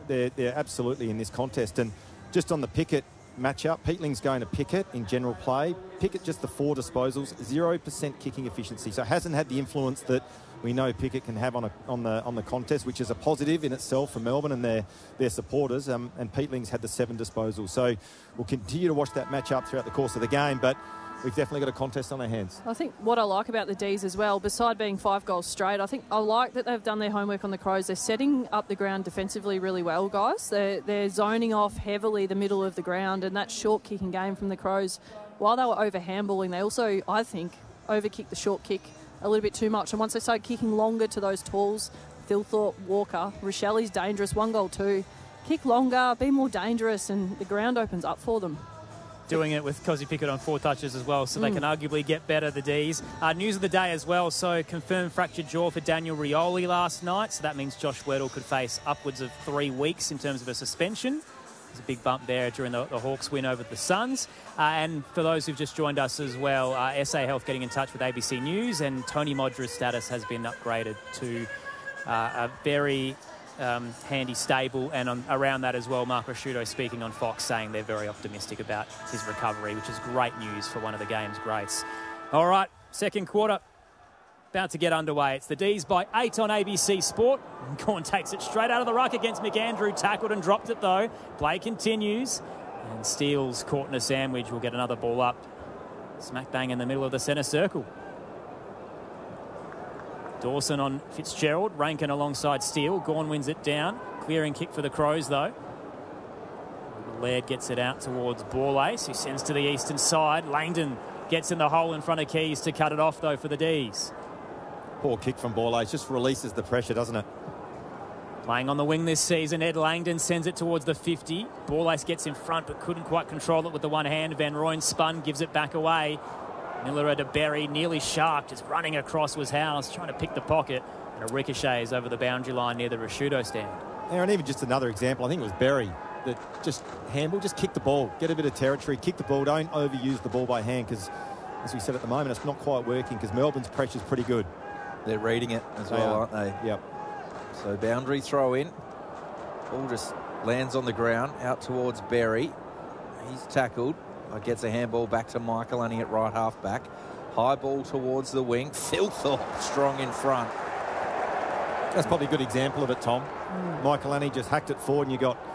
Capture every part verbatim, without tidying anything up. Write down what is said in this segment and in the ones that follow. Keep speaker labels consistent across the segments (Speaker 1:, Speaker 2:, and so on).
Speaker 1: they're, they're absolutely in this contest. And just on the Pickett matchup, Peatling's going to Pickett in general play. Pickett just the four disposals, zero percent kicking efficiency. So hasn't had the influence that we know Pickett can have on a, on the on the contest, which is a positive in itself for Melbourne and their their supporters. Um, and Peatling's had the seven disposals. So we'll continue to watch that matchup throughout the course of the game, but we've definitely got a contest on our hands.
Speaker 2: I think what I like about the D's as well, beside being five goals straight, I think I like that they've done their homework on the Crows. They're setting up the ground defensively really well, guys. They're, they're zoning off heavily the middle of the ground, and that short kicking game from the Crows, while they were over handballing, they also, I think, overkicked the short kick a little bit too much. And once they started kicking longer to those talls, Thilthorpe, Walker, Rochelli's dangerous, one goal two. Kick longer, be more dangerous, and the ground opens up for them.
Speaker 3: Doing it with Cozzy Pickett on four touches as well, so mm. they can arguably get better, the Ds. Uh, news of the day as well, so confirmed fractured jaw for Daniel Rioli last night, so that means Josh Weddle could face upwards of three weeks in terms of a suspension. There's a big bump there during the, the Hawks win over the Suns. Uh, and for those who've just joined us as well, uh, S A Health getting in touch with A B C News, and Tony Modra's status has been upgraded to uh, a very... Um, handy stable, and on, around that as well, Mark Rasciuto speaking on Fox saying they're very optimistic about his recovery, which is great news for one of the game's greats. All right, second quarter about to get underway. It's the D's by eight on A B C Sport. Gawn takes it straight out of the ruck against McAndrew, tackled and dropped it though. Play continues, and Steele's caught in a sandwich. Will get another ball up, smack bang in the middle of the centre circle. Dawson on Fitzgerald, Rankin alongside Steele. Gawn wins it down. Clearing kick for the Crows, though. Laird gets it out towards Borlase, who sends to the eastern side. Langdon gets in the hole in front of Keys to cut it off, though, for the Ds.
Speaker 1: Poor kick from Borlase. Just releases the pressure, doesn't it?
Speaker 3: Playing on the wing this season, Ed Langdon sends it towards the fifty. Borlase gets in front, but couldn't quite control it with the one hand. Van Rooyen spun, gives it back away. Miller to Berry, nearly sharp, just running across was Howes, trying to pick the pocket, and a ricochet is over the boundary line near the Rasciuto stand.
Speaker 1: Yeah, and even just another example, I think it was Berry that just handball, just kick the ball, get a bit of territory, kick the ball, don't overuse the ball by hand, because as we said at the moment, it's not quite working because Melbourne's pressure is pretty good.
Speaker 4: They're reading it as they well, are. aren't they?
Speaker 1: Yep.
Speaker 4: So boundary throw in, ball just lands on the ground out towards Berry. He's tackled. Gets a handball back to Michaelani at right half back. High ball towards the wing. Thilthorpe strong in front.
Speaker 1: That's probably a good example of it, Tom. Mm. Michaelani just hacked it forward, and you got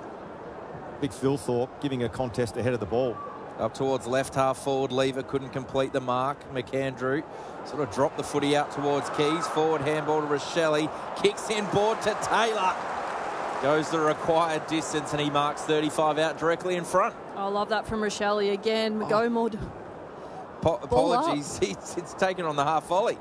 Speaker 1: big Thilthorpe giving a contest ahead of the ball.
Speaker 4: Up towards left half forward. Lever couldn't complete the mark. McAndrew sort of dropped the footy out towards Keys. Forward handball to Rochelli. Kicks in board to Taylor. Goes the required distance, and he marks thirty-five out directly in front.
Speaker 2: I love that from Rochelli again. Oh. Go more.
Speaker 4: Po apologies, it's, it's taken on the half volley.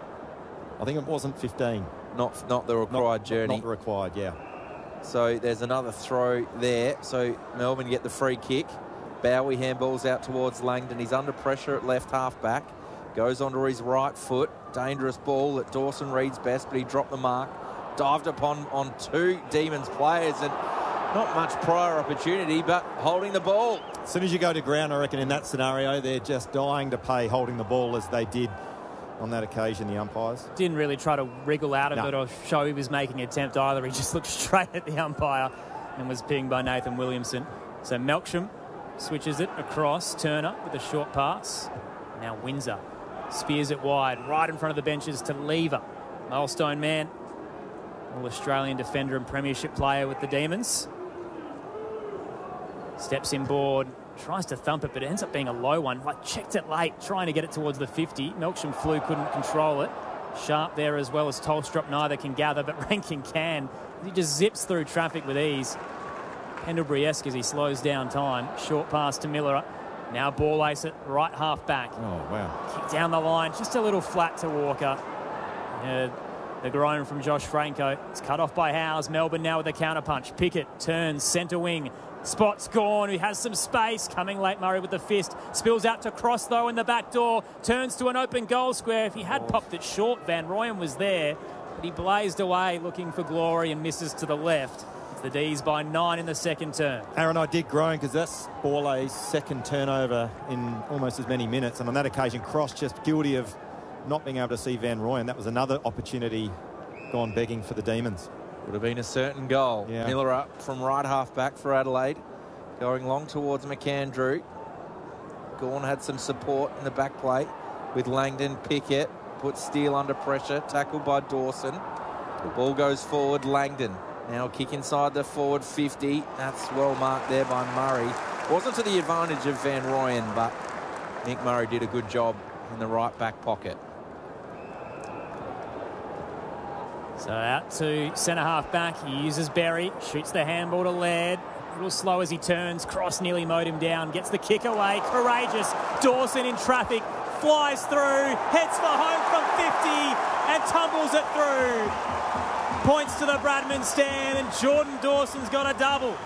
Speaker 1: I think it wasn't fifteen.
Speaker 4: Not not the required
Speaker 1: not,
Speaker 4: journey.
Speaker 1: Not the required, yeah.
Speaker 4: So there's another throw there. So Melbourne get the free kick. Bowie handballs out towards Langdon. He's under pressure at left half back. Goes onto his right foot. Dangerous ball that Dawson reads best, but he dropped the mark. Dived upon on two Demons players, and not much prior opportunity, but holding the ball.
Speaker 1: As soon as you go to ground, I reckon in that scenario, they're just dying to pay holding the ball as they did on that occasion, the umpires.
Speaker 3: Didn't really try to wriggle out of
Speaker 1: no.
Speaker 3: it or show he was making an attempt either. He just looked straight at the umpire and was pinged by Nathan Williamson. So Melksham switches it across. Turner with a short pass. Now Windsor spears it wide, right in front of the benches to Lever. Milestone man. All-Australian defender and premiership player with the Demons. Steps in board, tries to thump it, but it ends up being a low one. Like, checked it late, trying to get it towards the fifty. Melksham flew, couldn't control it. Sharp there as well as Tolstrup, neither can gather, but Rankin can. He just zips through traffic with ease. Pendlebury-esque as he slows down time. Short pass to Miller. Now ball ace at right half back.
Speaker 1: Oh, wow.
Speaker 3: Kick down the line, just a little flat to Walker. Uh, The groan from Josh Franco. It's cut off by Howes. Melbourne now with a counter punch. Pickett turns centre wing. Spots Gawn, who has some space. Coming late, Murray with the fist. Spills out to Cross, though, in the back door. Turns to an open goal square. If he had popped it short, Van Rooyen was there. But he blazed away looking for glory and misses to the left. It's the D's by nine in the second term.
Speaker 1: Aaron, I did groan because that's Borley's second turnover in almost as many minutes. And on that occasion, Cross just guilty of not being able to see Van Rooyen. That was another opportunity gone begging for the Demons.
Speaker 4: Would have been a certain goal.
Speaker 1: Yeah.
Speaker 4: Miller up from right half back for Adelaide. Going long towards McAndrew. Gawn had some support in the back plate with Langdon. Pickett puts Steele under pressure. Tackled by Dawson. The ball goes forward. Langdon now kick inside the forward fifty. That's well marked there by Murray. Wasn't to the advantage of Van Rooyen, but Nick Murray did a good job in the right back pocket.
Speaker 3: So out to centre half back. He uses Berry, shoots the handball to Laird. A little slow as he turns. Cross nearly mowed him down. Gets the kick away. Courageous. Dawson in traffic. Flies through. Heads for home from fifty and tumbles it through. Points to the Bradman stand, and Jordan Dawson's got a double.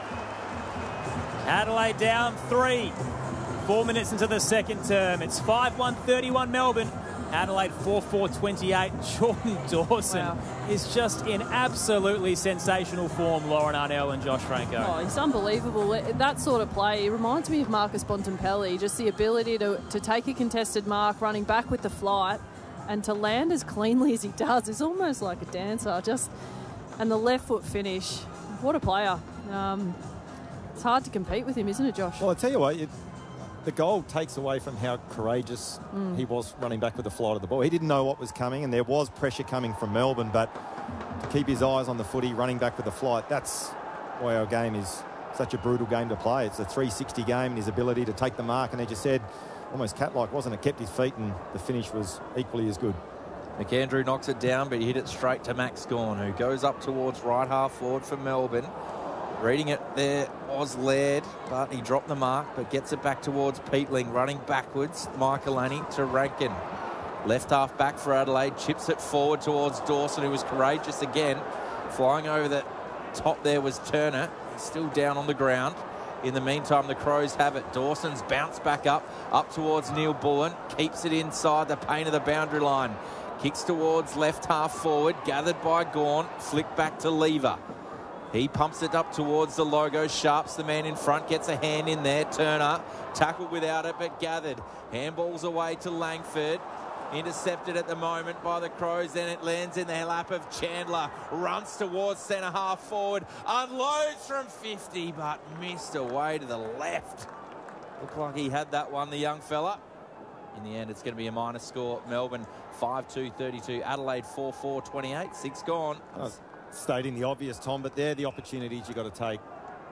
Speaker 3: Adelaide down three. Four minutes into the second term. It's five one thirty-one Melbourne. Adelaide four four twenty-eight. Jordan Dawson
Speaker 2: Wow.
Speaker 3: is just in absolutely sensational form, Lauren Arnell and Josh Franco.
Speaker 2: Oh, he's unbelievable. That sort of play, it reminds me of Marcus Bontempelli, just the ability to, to take a contested mark, running back with the flight, and to land as cleanly as he does is almost like a dancer. Just and the left foot finish. What a player. Um, it's hard to compete with him, isn't it, Josh?
Speaker 1: Well, I tell you what, it, the goal takes away from how courageous
Speaker 2: Mm.
Speaker 1: he was running back with the flight of the ball. He didn't know what was coming, and there was pressure coming from Melbourne, but to keep his eyes on the footy, running back with the flight, that's why our game is such a brutal game to play. It's a three sixty game, and his ability to take the mark, and as you said, almost cat-like, wasn't it? Kept his feet, and the finish was equally as good.
Speaker 4: McAndrew knocks it down, but he hit it straight to Max Gawn, who goes up towards right half forward for Melbourne. Reading it there was Laird, but he dropped the mark, but gets it back towards Peatling, running backwards. Michaelani to Rankin. Left half back for Adelaide, chips it forward towards Dawson, who was courageous again. Flying over the top there was Turner, still down on the ground. In the meantime, the Crows have it. Dawson's bounced back up, up towards Neil Bullen, keeps it inside the paint of the boundary line. Kicks towards left half forward, gathered by Gawn, flick back to Lever. He pumps it up towards the logo. Sharp's the man in front, gets a hand in there. Turner tackled without it, but gathered. Handballs away to Langford. Intercepted at the moment by the Crows. Then it lands in the lap of Chandler. Runs towards centre half forward. Unloads from fifty, but missed away to the left. Looked like he had that one, the young fella. In the end, it's going to be a minus score. Melbourne five two thirty-two. Adelaide four four twenty-eight. Six gone.
Speaker 1: Oh, stating the obvious, Tom, but they're the opportunities you've got to take.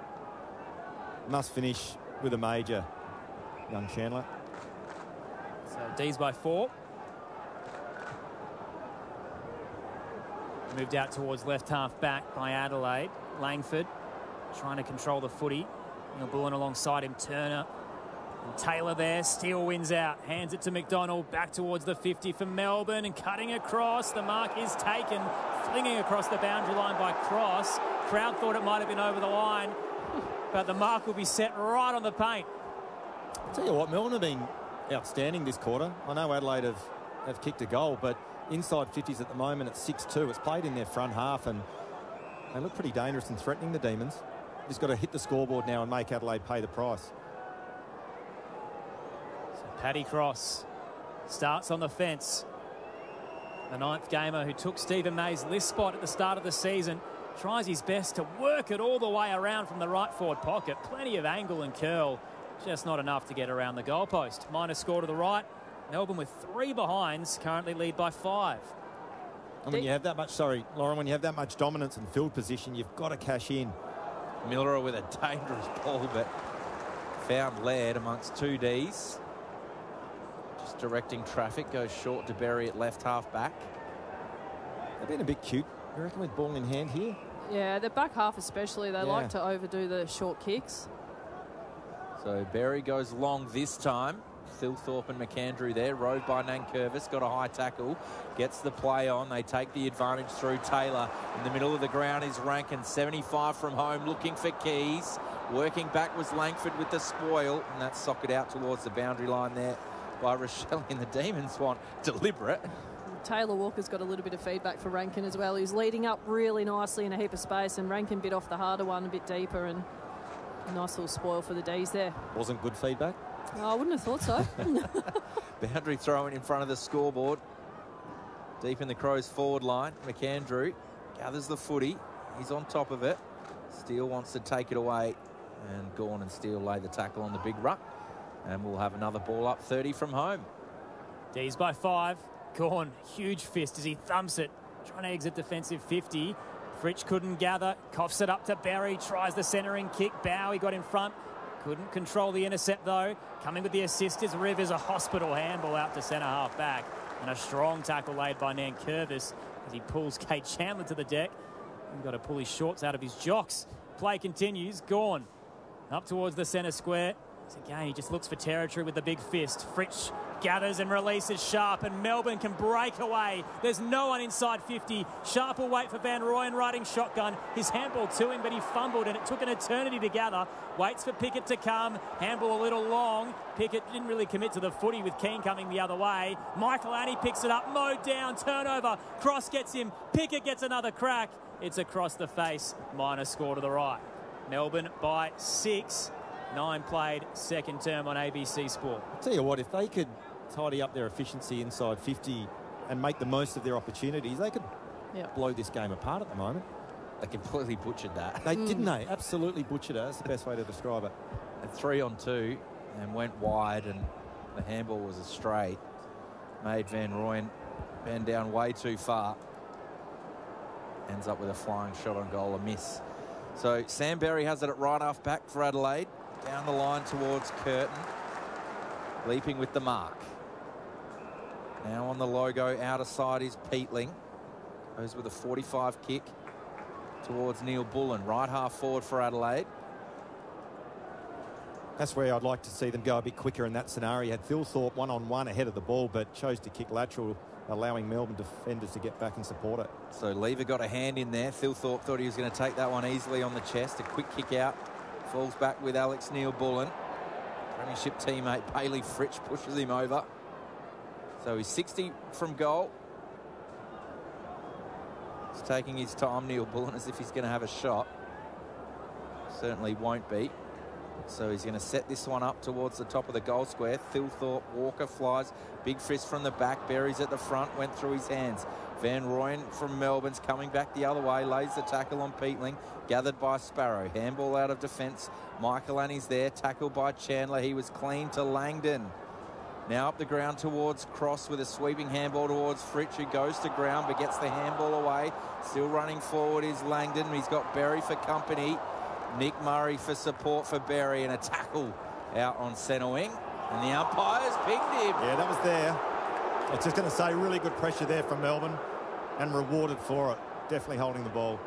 Speaker 1: Must finish with a major, young Chandler.
Speaker 3: So D's by four. Moved out towards left half back by Adelaide. Langford trying to control the footy. Neil Bullen alongside him. Turner and Taylor there. Steele wins out. Hands it to McDonald. Back towards the fifty for Melbourne and cutting across. The mark is taken. Flinging across the boundary line by Cross. Crowd thought it might have been over the line, but the mark will be set right on the paint.
Speaker 1: I'll tell you what, Melbourne have been outstanding this quarter. I know Adelaide have, have kicked a goal, but inside fifties at the moment at six two. It's played in their front half, and they look pretty dangerous and threatening, the Demons. Just got to hit the scoreboard now and make Adelaide pay the price.
Speaker 3: So Paddy Cross starts on the fence. The ninth gamer who took Stephen May's list spot at the start of the season tries his best to work it all the way around from the right forward pocket. Plenty of angle and curl, just not enough to get around the goalpost. Minus score to the right. Melbourne with three behinds, currently lead by five.
Speaker 1: And when you have that much, sorry, Lauren, when you have that much dominance and field position, you've got to cash in.
Speaker 4: Miller with a dangerous ball, but found Laird amongst two Ds. Just directing traffic, goes short to Berry at left half back.
Speaker 1: They've been a bit cute, you reckon, with ball in hand here?
Speaker 2: Yeah, the back half especially, they
Speaker 1: Yeah.
Speaker 2: like to overdo the short kicks.
Speaker 4: So Berry goes long this time. Thilthorpe and McAndrew there, rode by Nankervis, got a high tackle, gets the play on. They take the advantage through Taylor. In the middle of the ground is Rankin, seventy-five from home, looking for Keys. Working back was Langford with the spoil, and that's socket out towards the boundary line there by Rochelle. And the Demons want deliberate.
Speaker 2: Taylor Walker's got a little bit of feedback for Rankin as well. He's leading up really nicely in a heap of space, and Rankin bit off the harder one a bit deeper, and a nice little spoil for the D's there.
Speaker 1: Wasn't good feedback.
Speaker 2: Oh, I wouldn't have thought so.
Speaker 4: Boundary throw in front of the scoreboard. Deep in the Crows forward line. McAndrew gathers the footy. He's on top of it. Steele wants to take it away, and Gawn and Steele lay the tackle on the big ruck, and we'll have another ball up thirty from home.
Speaker 3: D's by five. Gawn, huge fist as he thumps it, trying to exit defensive fifty. Fritsch couldn't gather, coughs it up to Berry, tries the centering kick. Bowie got in front, couldn't control the intercept though. Coming with the assist is Rivers, a hospital handball out to centre half back, and a strong tackle laid by Nankervis as he pulls Kate Chandler to the deck. He's got to pull his shorts out of his jocks. Play continues. Gawn up towards the centre square. So again, he just looks for territory with the big fist. Fritsch gathers and releases Sharp, and Melbourne can break away. There's no one inside fifty. Sharp will wait for Van Rooyen riding shotgun. His handball to him, but he fumbled, and it took an eternity to gather. Waits for Pickett to come. Handball a little long. Pickett didn't really commit to the footy with Keane coming the other way. Michael Annie picks it up, mowed down, turnover. Cross gets him. Pickett gets another crack. It's across the face. Minor score to the right. Melbourne by six. Nine played, second term on A B C Sport.
Speaker 1: I'll tell you what, if they could tidy up their efficiency inside fifty and make the most of their opportunities, they could
Speaker 2: yep.
Speaker 1: blow this game apart at the moment.
Speaker 4: They completely butchered that.
Speaker 1: They mm. didn't they? Absolutely butchered it. That's the best way to describe it.
Speaker 4: And three on two and went wide, and the handball was a straight. Made Van Rooyen bend down way too far. Ends up with a flying shot on goal, a miss. So Sam Berry has it at right half back for Adelaide. Down the line towards Curtin. Leaping with the mark. Now on the logo, outer side is Peatling. Goes with a forty-five kick towards Neil Bullen. Right half forward for Adelaide.
Speaker 1: That's where I'd like to see them go a bit quicker in that scenario. He had Thilthorpe one-on-one ahead of the ball, but chose to kick lateral, allowing Melbourne defenders to get back and support it.
Speaker 4: So Lever got a hand in there. Thilthorpe thought he was going to take that one easily on the chest. A quick kick out. Falls back with Alex Neil Bullen. Premiership teammate Bailey Fritsch pushes him over. So he's sixty from goal. He's taking his time, Neil Bullen, as if he's going to have a shot. Certainly won't be. So he's going to set this one up towards the top of the goal square. Thilthorpe, Walker flies. Big fist from the back. Berry's at the front. Went through his hands. Van Rooyen from Melbourne's coming back the other way. Lays the tackle on Peatling. Gathered by Sparrow. Handball out of defence. Michael Annie's there. Tackled by Chandler. He was clean to Langdon. Now up the ground towards Cross with a sweeping handball towards Fritsch, who goes to ground but gets the handball away. Still running forward is Langdon. He's got Berry for company. Nick Murray for support for Berry, and a tackle out on centre wing. And the umpire's pinged him.
Speaker 1: Yeah, that was there. I was just going to say, really good pressure there from Melbourne and rewarded for it. Definitely holding the ball.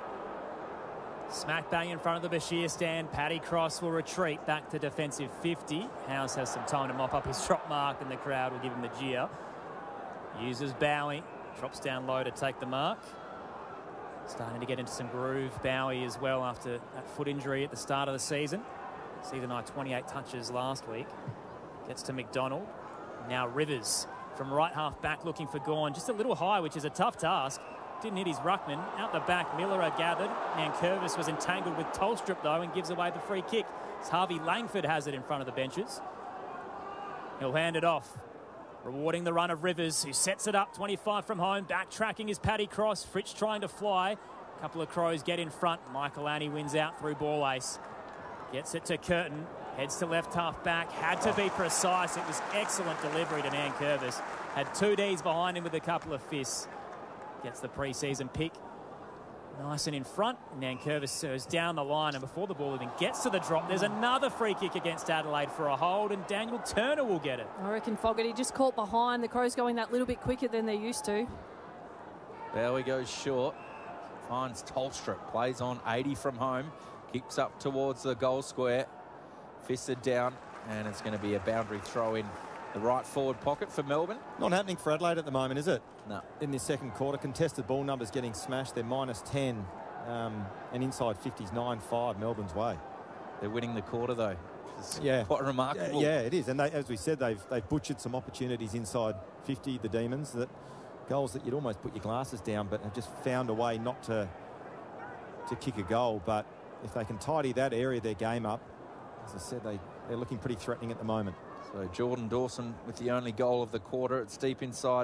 Speaker 3: Smack bang in front of the Bashir stand. Paddy Cross will retreat back to defensive fifty. House has some time to mop up his drop mark, and the crowd will give him the jeer. Uses Bowie. Drops down low to take the mark. Starting to get into some groove. Bowie as well after that foot injury at the start of the season. Season high twenty-eight touches last week. Gets to McDonald. Now Rivers from right half back looking for Gawn. Just a little high, which is a tough task. Didn't hit his ruckman. Out the back, Miller are gathered. Nankervis was entangled with Tolstrup though and gives away the free kick. As Harvey Langford has it in front of the benches. He'll hand it off. Rewarding the run of Rivers, who sets it up, twenty-five from home. Backtracking is Paddy Cross. Fritsch trying to fly. A couple of Crows get in front. Michael Annie wins out through ball ace. Gets it to Curtin. Heads to left half back. Had to be precise. It was excellent delivery to Nankervis. Had two Ds behind him with a couple of fists. Gets the pre-season pick. Nice and in front. Nankervis serves down the line, and before the ball even gets to the drop, there's another free kick against Adelaide for a hold, and Daniel Turner will get it.
Speaker 2: I reckon Fogarty just caught behind. The Crows going that little bit quicker than they're used to.
Speaker 4: Bowie goes short. Finds Tolstrup. Plays on eighty from home. Kicks up towards the goal square. Fisted down, and it's going to be a boundary throw in the right forward pocket for Melbourne.
Speaker 1: Not happening for Adelaide at the moment, is it?
Speaker 4: No.
Speaker 1: In this second quarter, contested ball numbers getting smashed. They're minus ten. Um, and inside fifties, nine five, Melbourne's way.
Speaker 4: They're winning the quarter, though. It's
Speaker 1: yeah.
Speaker 4: quite remarkable.
Speaker 1: Yeah, yeah, it is. And they, as we said, they've they've butchered some opportunities inside fifty, the Demons, that goals that you'd almost put your glasses down, but have just found a way not to to kick a goal. But if they can tidy that area of their game up, as I said, they, they're looking pretty threatening at the moment.
Speaker 4: So Jordan Dawson with the only goal of the quarter. It's deep inside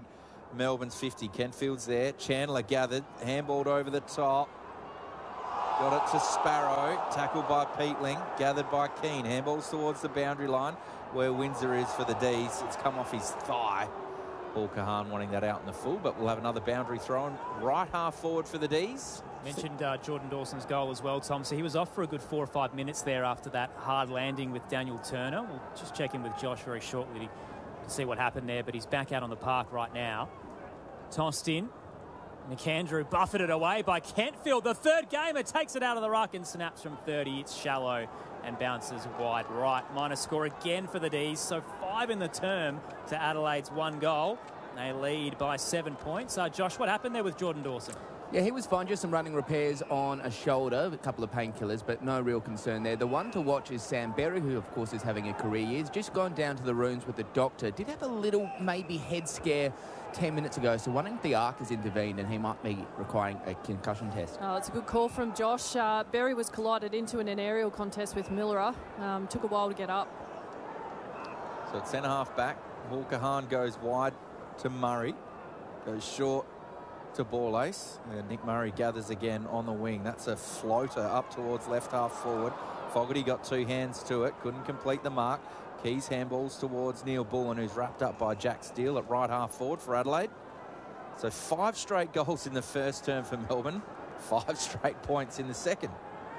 Speaker 4: Melbourne's fifty. Kentfield's there. Chandler gathered. Handballed over the top. Got it to Sparrow. Tackled by Peatling. Gathered by Keane. Handballs towards the boundary line where Windsor is for the D's. It's come off his thigh. Paul Kahan wanting that out in the full, but we'll have another boundary thrown right half forward for the D's.
Speaker 3: Mentioned uh, Jordan Dawson's goal as well, Tom. So he was off for a good four or five minutes there after that hard landing with Daniel Turner. We'll just check in with Josh very shortly to see what happened there, but he's back out on the park right now. Tossed in. McAndrew buffeted away by Kentfield. The third gamer takes it out of the ruck and snaps from thirty. It's shallow and bounces wide right. Minor score again for the D's. So five in the term to Adelaide's one goal. They lead by seven points. Uh, Josh, what happened there with Jordan Dawson?
Speaker 5: Yeah, he was fine, just some running repairs on a shoulder, a couple of painkillers, but no real concern there. The one to watch is Sam Berry, who, of course, is having a career year. He's just gone down to the rooms with the doctor. Did have a little, maybe, head scare ten minutes ago, so wondering if the ARC has intervened and he might be requiring a concussion test.
Speaker 2: Oh, it's a good call from Josh. Uh, Berry was collided into in an aerial contest with Miller. Um, took a while to get up.
Speaker 4: So it's centre half back. Kahan goes wide to Murray. Goes short to Borlase. And Nick Murray gathers again on the wing. That's a floater up towards left half forward. Fogarty got two hands to it. Couldn't complete the mark. Keys handballs towards Neil Bullen, who's wrapped up by Jack Steele at right half forward for Adelaide. So five straight goals in the first term for Melbourne. Five straight points in the second.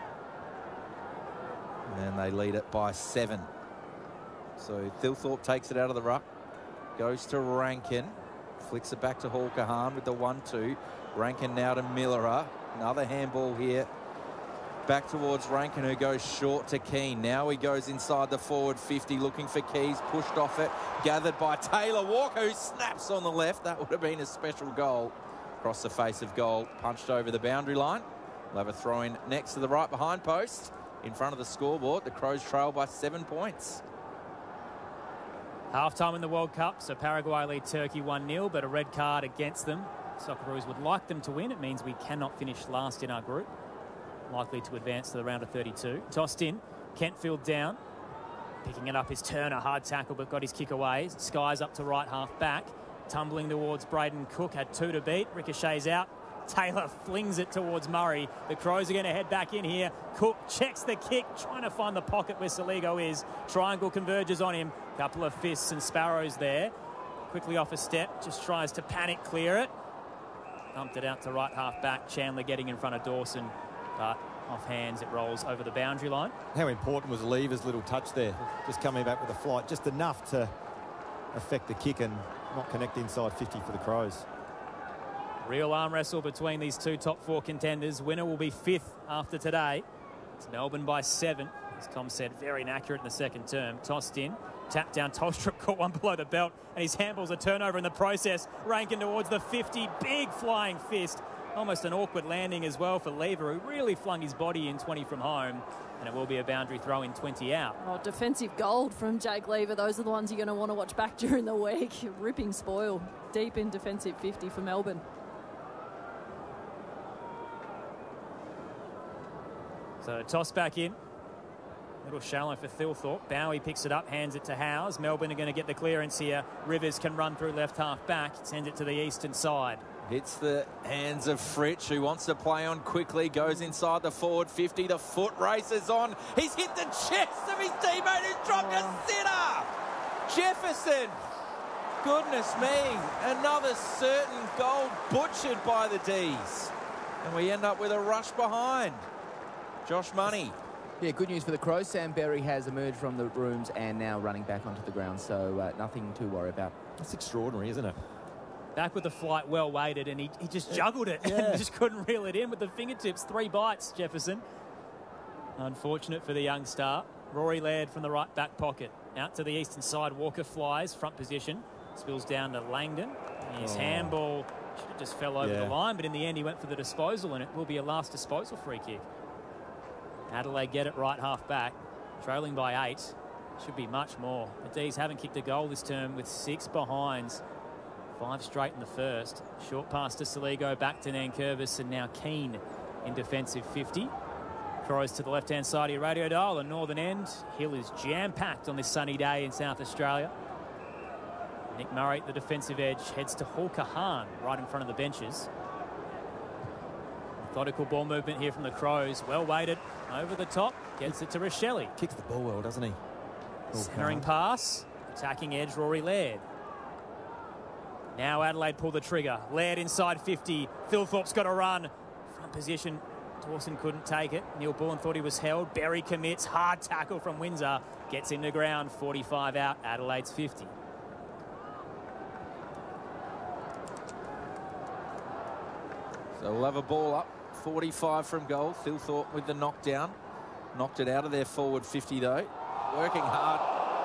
Speaker 4: And they lead it by seven. So Thilthorpe takes it out of the ruck. Goes to Rankin. Flicks it back to Hall Kahan with the one two. Rankin now to Millerer. Another handball here. Back towards Rankin, who goes short to Keane. Now he goes inside the forward fifty, looking for Keys. Pushed off it. Gathered by Taylor Walker, who snaps on the left. That would have been a special goal. Across the face of goal. Punched over the boundary line. We'll have a throw in next to the right behind post. In front of the scoreboard. The Crows trail by seven points.
Speaker 3: Half-time in the World Cup, so Paraguay lead Turkey one nil, but a red card against them. Socceroos would like them to win. It means we cannot finish last in our group. Likely to advance to the round of thirty-two. Tossed in, Kentfield down. Picking it up is Turner, hard tackle, but got his kick away. Skies up to right half back. Tumbling towards Braden Cook, had two to beat. Ricochets out. Taylor flings it towards Murray. The Crows are going to head back in here. Cook checks the kick, trying to find the pocket where Saligo is. Triangle converges on him. Couple of fists and Sparrows there. Quickly off a step, just tries to panic clear it. Dumped it out to right half back. Chandler getting in front of Dawson, but off hands it rolls over the boundary line.
Speaker 1: How important was Lever's little touch there? Just coming back with a flight, just enough to affect the kick and not connect inside fifty for the Crows.
Speaker 3: Real arm wrestle between these two top four contenders. Winner will be fifth after today. It's Melbourne by seven. As Tom said, very inaccurate in the second term. Tossed in, tapped down. Tolstrup caught one below the belt, and his handballs a turnover in the process. Rankin towards the fifty. Big flying fist. Almost an awkward landing as well for Lever, who really flung his body in twenty from home. And it will be a boundary throw in twenty out.
Speaker 2: Oh, defensive gold from Jake Lever. Those are the ones you're going to want to watch back during the week. Ripping spoil. Deep in defensive fifty for Melbourne.
Speaker 3: So toss back in. Little shallow for Thilthorpe. Bowie picks it up, hands it to Howes. Melbourne are going to get the clearance here. Rivers can run through left half back. Sends it to the eastern side.
Speaker 4: Hits the hands of Fritsch, who wants to play on quickly. Goes inside the forward fifty. The foot races on. He's hit the chest of his teammate who's dropped a sitter. Jefferson. Goodness me. Another certain goal butchered by the D's. And we end up with a rush behind. Josh Money.
Speaker 5: Yeah, good news for the Crows. Sam Berry has emerged from the rooms and now running back onto the ground, so uh, nothing to worry about.
Speaker 1: That's extraordinary, isn't it?
Speaker 3: Back with the flight, well weighted, and he, he just juggled it
Speaker 1: yeah.
Speaker 3: and just couldn't reel it in with the fingertips. Three bites, Jefferson. Unfortunate for the young star. Rory Laird from the right back pocket. Out to the eastern side, Walker flies, front position. Spills down to Langdon. His oh. handball should have just fell over
Speaker 1: yeah.
Speaker 3: the line, but in the end he went for the disposal, and it will be a last disposal free kick. Adelaide get it right half back, trailing by eight. Should be much more. The D's haven't kicked a goal this term with six behinds. Five straight in the first. Short pass to Saligo, back to Nankervis, and now Keane in defensive fifty. Crows to the left-hand side of your radio dial, the northern end. Hill is jam-packed on this sunny day in South Australia. Nick Murray, the defensive edge, heads to Hawker Hahn right in front of the benches. Methodical ball movement here from the Crows. Well weighted over the top. Gets it to Rochelle.
Speaker 1: Kicks the ball well, doesn't he?
Speaker 3: Centering pass. Attacking edge, Rory Laird. Now Adelaide pull the trigger. Laird inside fifty. Thilthorpe's got to run. Front position. Dawson couldn't take it. Neil Bullen thought he was held. Berry commits. Hard tackle from Windsor. Gets into ground. forty-five out. Adelaide's fifty.
Speaker 4: So we'll have a ball up. forty-five from goal. Thilthorpe with the knockdown. Knocked it out of their forward fifty though. Working hard.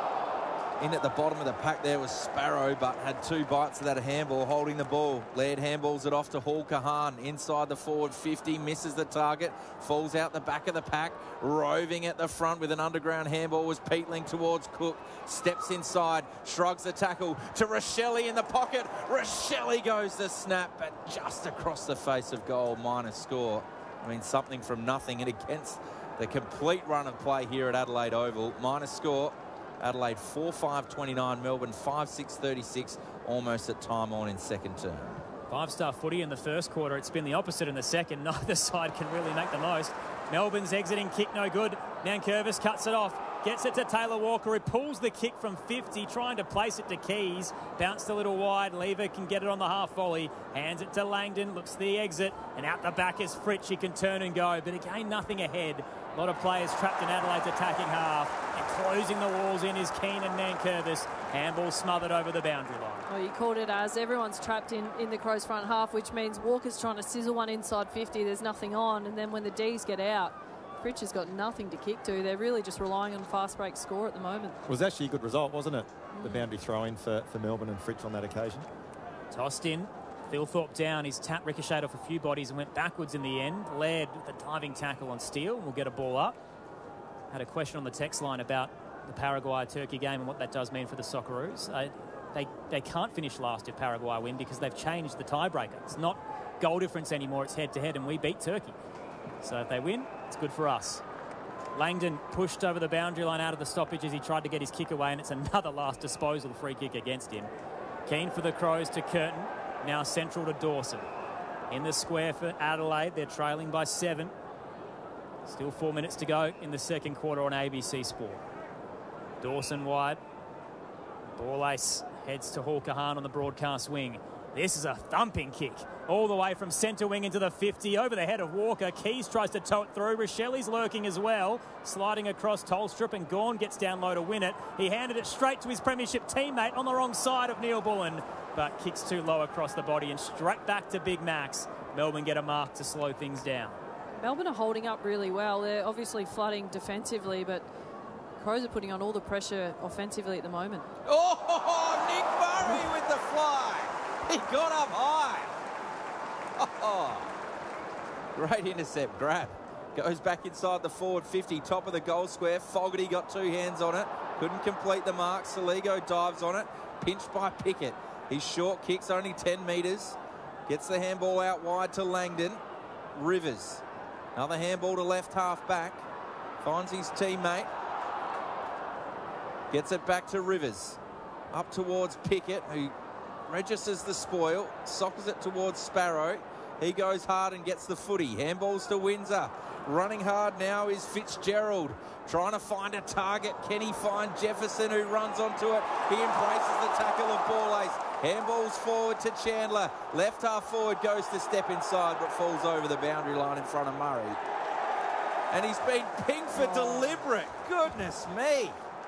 Speaker 4: In at the bottom of the pack there was Sparrow, but had two bites of that handball, holding the ball. Laird handballs it off to Hawker Hahn inside the forward fifty, misses the target, falls out the back of the pack. Roving at the front with an underground handball was Peatling towards Cook. Steps inside, shrugs the tackle to Rochelle in the pocket. Rochelle goes the snap, but just across the face of goal, minus score. I mean, something from nothing, and against the complete run of play here at Adelaide Oval, minus score. Adelaide four five twenty-nine, Melbourne five six thirty-six, almost at time on in second term.
Speaker 3: Five-star footy in the first quarter. It's been the opposite in the second. Neither side can really make the most. Melbourne's exiting kick no good. Nankervis cuts it off. Gets it to Taylor Walker, who pulls the kick from fifty, trying to place it to Keys. Bounced a little wide. Lever can get it on the half volley. Hands it to Langdon. Looks the exit. And out the back is Fritsch. He can turn and go. But again, nothing ahead. A lot of players trapped in Adelaide's attacking half. And closing the walls in is Keane and Nankervis. Handball smothered over the boundary line.
Speaker 2: Well, you called it as everyone's trapped in, in the Crows front half, which means Walker's trying to sizzle one inside fifty. There's nothing on. And then when the Ds get out, Fritsch has got nothing to kick to. They're really just relying on fast break score at the moment.
Speaker 1: It was actually a good result, wasn't it? Mm. The boundary throw-in for, for Melbourne and Fritsch on that occasion.
Speaker 3: Tossed in. Thilthorpe down. His tap ricocheted off a few bodies and went backwards in the end. Laird with the diving tackle on Steele. We'll get a ball up. Had a question on the text line about the Paraguay-Turkey game and what that does mean for the Socceroos. Uh, they, they can't finish last if Paraguay win because they've changed the tiebreaker. It's not goal difference anymore. It's head-to-head, and we beat Turkey. So if they win, it's good for us. Langdon pushed over the boundary line out of the stoppage as he tried to get his kick away, and it's another last disposal free kick against him. Keen for the Crows to Curtin, now central to Dawson. In the square for Adelaide, they're trailing by seven. Still four minutes to go in the second quarter on A B C Sport. Dawson wide. Ball ace heads to Hawker Hahn on the broadcast wing. This is a thumping kick. All the way from centre wing into the fifty, over the head of Walker. Keys tries to tow it through. Rochelle's lurking as well. Sliding across Tolstrup, and Gawn gets down low to win it. He handed it straight to his premiership teammate on the wrong side of Neil Bullen, but kicks too low across the body and straight back to Big Max. Melbourne get a mark to slow things down.
Speaker 2: Melbourne are holding up really well. They're obviously flooding defensively, but Crows are putting on all the pressure offensively at the moment.
Speaker 4: Oh, Nick Murray with the fly. He got up high. Oh, great intercept, grab. Goes back inside the forward fifty, top of the goal square. Fogarty got two hands on it. Couldn't complete the mark. Saligo dives on it. Pinched by Pickett. His short kick's only ten metres. Gets the handball out wide to Langdon. Rivers. Another handball to left half back. Finds his teammate. Gets it back to Rivers. Up towards Pickett, who registers the spoil. Sockers it towards Sparrow. He goes hard and gets the footy. Handballs to Windsor. Running hard now is Fitzgerald. Trying to find a target. Can he find Jefferson, who runs onto it? He embraces the tackle of ball ace. Handballs forward to Chandler. Left half forward goes to step inside, but falls over the boundary line in front of Murray. And he's been pinged for oh. deliberate. Goodness me.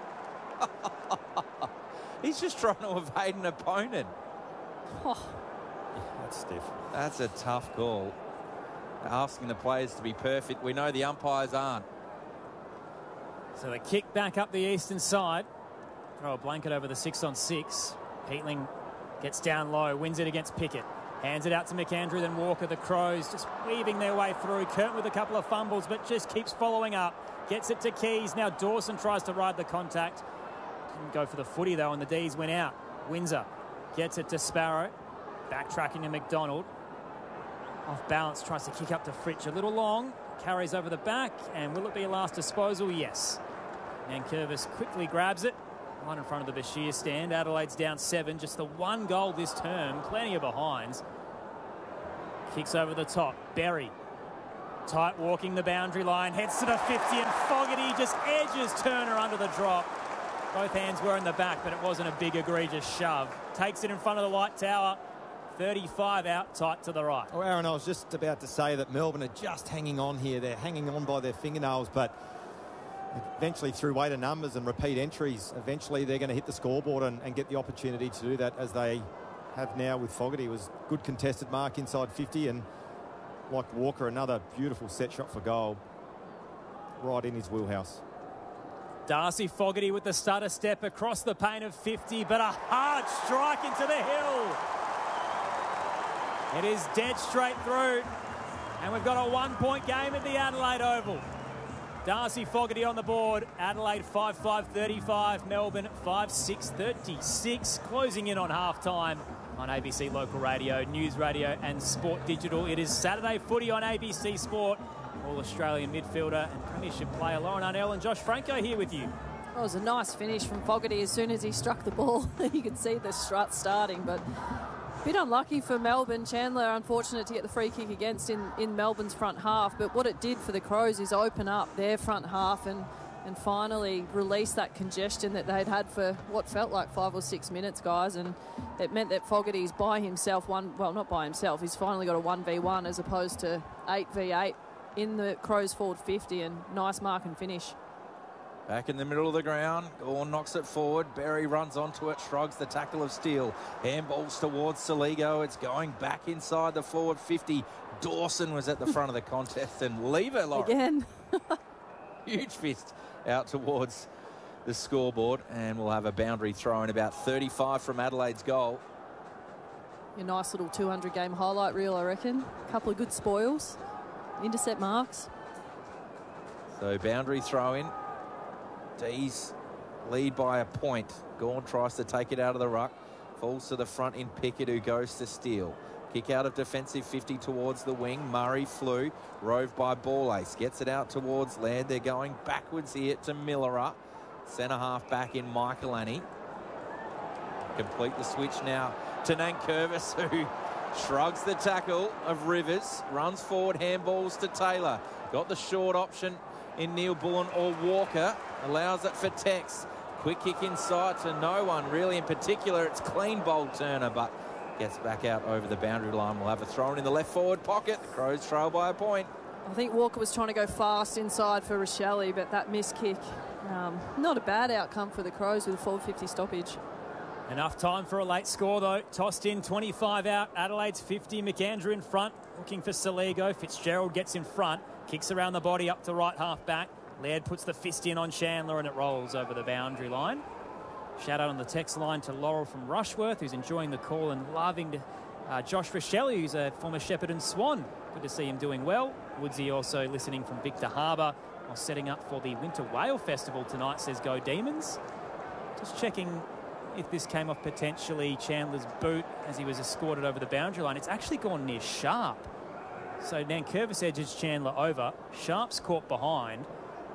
Speaker 4: He's just trying to evade an opponent.
Speaker 2: Oh.
Speaker 1: Yeah, that's stiff.
Speaker 4: That's a tough call. Asking the players to be perfect. We know the umpires aren't.
Speaker 3: So the kick back up the eastern side. Throw a blanket over the six on six. Peatling gets down low, wins it against Pickett. Hands it out to McAndrew, then Walker. The Crows just weaving their way through. Curtin with a couple of fumbles, but just keeps following up. Gets it to Keys. Now Dawson tries to ride the contact. Didn't go for the footy, though, and the D's went out. Windsor gets it to Sparrow. Backtracking to McDonald. Off balance, tries to kick up to Fritsch. A little long. Carries over the back. And will it be a last disposal? Yes. Nankervis quickly grabs it. Right in front of the Bashir stand. Adelaide's down seven. Just the one goal this term. Plenty of behinds. Kicks over the top. Berry. Tight walking the boundary line. Heads to the fifty and Fogarty just edges Turner under the drop. Both hands were in the back, but it wasn't a big egregious shove. Takes it in front of the white tower. thirty-five out, tight to the right.
Speaker 1: Oh, Aaron, I was just about to say that Melbourne are just hanging on here. They're hanging on by their fingernails, but eventually through weight of numbers and repeat entries, eventually they're going to hit the scoreboard and, and get the opportunity to do that, as they have now with Fogarty. It was good contested mark inside fifty, and like Walker, another beautiful set shot for goal right in his wheelhouse.
Speaker 3: Darcy Fogarty with the stutter step across the paint of fifty, but a hard strike into the hill. It is dead straight through, and we've got a one-point game at the Adelaide Oval. Darcy Fogarty on the board. Adelaide five five thirty-five, Melbourne five six thirty-six. Closing in on half-time on A B C Local Radio, News Radio and Sport Digital. It is Saturday footy on A B C Sport. All-Australian midfielder and premiership player Lauren Arnell and Josh Franco here with you.
Speaker 2: It was a nice finish from Fogarty as soon as he struck the ball. You could see the strut starting, but a bit unlucky for Melbourne. Chandler unfortunate to get the free kick against in, in Melbourne's front half, but what it did for the Crows is open up their front half and, and finally release that congestion that they'd had for what felt like five or six minutes, guys, and it meant that Fogarty's by himself, one well, not by himself, he's finally got a one v one as opposed to eight v eight in the Crows forward fifty, and nice mark and finish.
Speaker 4: Back in the middle of the ground, Gawn knocks it forward. Berry runs onto it, shrugs the tackle of steel. Handballs towards Saligo. It's going back inside the forward fifty. Dawson was at the front of the contest, and leave it, Lauren.
Speaker 2: Again.
Speaker 4: Huge fist out towards the scoreboard, and we'll have a boundary throw in about thirty-five from Adelaide's goal.
Speaker 2: Your nice little two hundred game highlight reel, I reckon. A couple of good spoils. Intercept marks.
Speaker 4: So boundary throw in. D's lead by a point. Gawn tries to take it out of the ruck. Falls to the front in Pickett, who goes to steal. Kick out of defensive fifty towards the wing. Murray flew. Rove by Ball Ace. Gets it out towards Laird. They're going backwards here to Millerer. Centre half back in Michael Annie. Complete the switch now to Nankervis, who shrugs the tackle of Rivers. Runs forward, handballs to Taylor. Got the short option in Neil Bullen or Walker. Allows it for Tex. Quick kick inside to no one really in particular. It's clean bowl Turner, but gets back out over the boundary line. We'll have a throw in the left forward pocket. The Crows trail by a point.
Speaker 2: I think Walker was trying to go fast inside for Rochelle, but that missed kick, um, not a bad outcome for the Crows with a forward fifty stoppage.
Speaker 3: Enough time for a late score, though. Tossed in, twenty-five out. Adelaide's fifty. McAndrew in front, looking for Saligo. Fitzgerald gets in front. Kicks around the body up to right half back. Laird puts the fist in on Chandler, and it rolls over the boundary line. Shout out on the text line to Laurel from Rushworth, who's enjoying the call and loving to, uh, Josh Rochelle, who's a former Shepherd and Swan. Good to see him doing well. Woodsy also listening from Victor Harbour while setting up for the Winter Whale Festival tonight, says Go Demons. Just checking if this came off potentially Chandler's boot as he was escorted over the boundary line. It's actually gone near Sharp. So Nankervis edges Chandler over. Sharp's caught behind.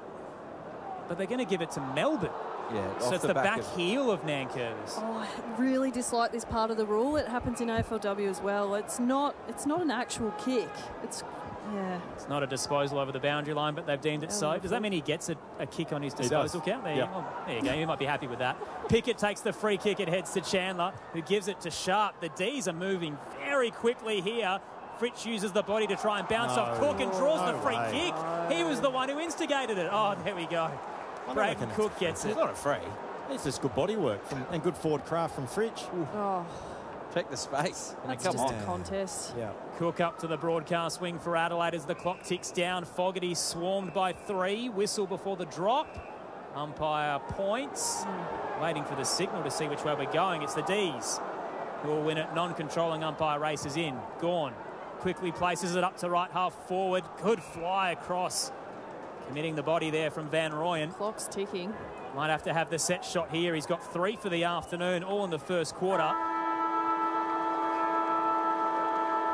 Speaker 3: But they're going to give it to Melbourne.
Speaker 4: Yeah,
Speaker 3: so it's the, the back, back of... heel of Nankervis.
Speaker 2: Oh, I really dislike this part of the rule. It happens in A F L W as well. It's not it's not an actual kick. It's yeah.
Speaker 3: It's not a disposal over the boundary line, but they've deemed it so. Does that mean he gets a, a kick on his disposal count? There,
Speaker 1: yep.
Speaker 3: you, oh, there you go. You might be happy with that. Pickett takes the free kick. It heads to Chandler, who gives it to Sharp. The D's are moving very quickly here. Fritz uses the body to try and bounce no. off Cook and draws
Speaker 1: no
Speaker 3: the free
Speaker 1: way.
Speaker 3: kick. He was the one who instigated it. Oh, there we go. Braden Cook gets it.
Speaker 4: It's not a free.
Speaker 1: It's just good body work from, and good forward craft from Fritch.
Speaker 2: Oh,
Speaker 4: check the space.
Speaker 2: That's
Speaker 4: come
Speaker 2: just
Speaker 4: on.
Speaker 2: a contest.
Speaker 1: Yeah.
Speaker 3: Cook up to the broadcast wing for Adelaide as the clock ticks down. Fogarty swarmed by three. Whistle before the drop. Umpire points. Mm. Waiting for the signal to see which way we're going. It's the D's who will win it. Non-controlling umpire races in. Gawn quickly places it up to right half forward. Good fly across. Committing the body there from Van Rooyen.
Speaker 2: Clock's ticking.
Speaker 3: Might have to have the set shot here. He's got three for the afternoon, all in the first quarter.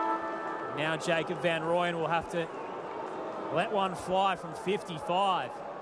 Speaker 3: Now Jacob Van Rooyen will have to let one fly from fifty-five.